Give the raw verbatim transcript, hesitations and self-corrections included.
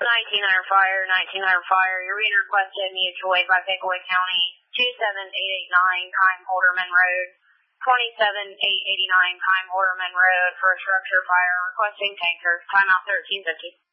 nineteen hundred fire, nineteen hundred fire. You're being requested mutual aid by Pickaway County, two seven eight eight nine Kime Holderman Road, twenty-seven eight eighty-nine Kime Holderman Road for a structure fire, requesting tanker. Timeout thirteen fifty.